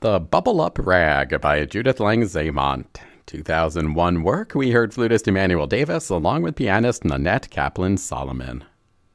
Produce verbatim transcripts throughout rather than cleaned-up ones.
The Bubble Up Rag by Judith Langzamont. two thousand one work, we heard flutist Emmanuel Davis along with pianist Nanette Kaplan-Solomon.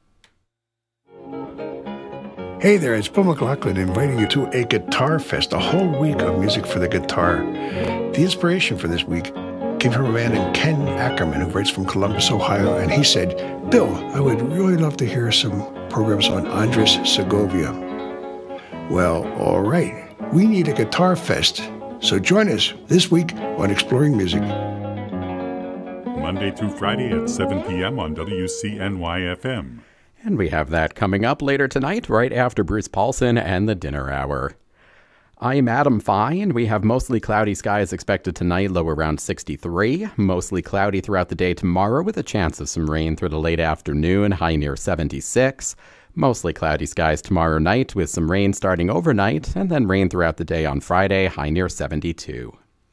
Hey there, it's Bill McLaughlin inviting you to a Guitar Fest, a whole week of music for the guitar. The inspiration for this week came from a man named Ken Ackerman who writes from Columbus, Ohio, and he said, Bill, I would really love to hear some programs on Andres Segovia. Well, all right. We need a Guitar Fest, so join us this week on Exploring Music. Monday through Friday at seven p.m. on W C N Y F M. And we have that coming up later tonight, right after Bruce Paulson and the Dinner Hour. I'm Adam Fine. We have mostly cloudy skies expected tonight, low around sixty-three. Mostly cloudy throughout the day tomorrow with a chance of some rain through the late afternoon, high near seventy-six. Mostly cloudy skies tomorrow night with some rain starting overnight and then rain throughout the day on Friday, high near seventy-two.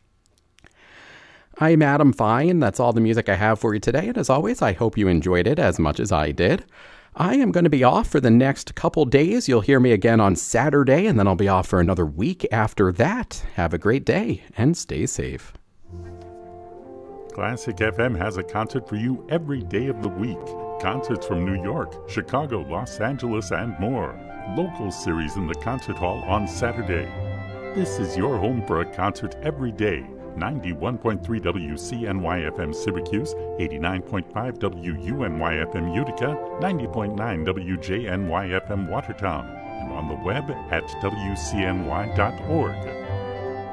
I'm Adam Fine. That's all the music I have for you today. And as always, I hope you enjoyed it as much as I did. I am going to be off for the next couple days. You'll hear me again on Saturday, and then I'll be off for another week after that. Have a great day and stay safe. Classic F M has a concert for you every day of the week. Concerts from New York, Chicago, Los Angeles, and more. Local series in the concert hall on Saturday. This is your home for a concert every day. ninety-one point three W C N Y F M Syracuse, eighty-nine point five W U N Y F M Utica, ninety point nine W J N Y F M Watertown, and on the web at W C N Y dot org.